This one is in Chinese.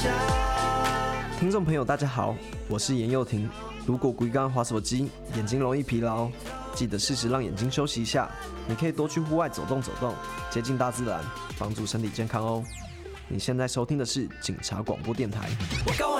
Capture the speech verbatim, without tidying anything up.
听众朋友大家好，我是严佑廷。如果规刚滑手机，眼睛容易疲劳，记得适时让眼睛休息一下。你可以多去户外走动走动，接近大自然，帮助身体健康哦。你现在收听的是警察广播电台。我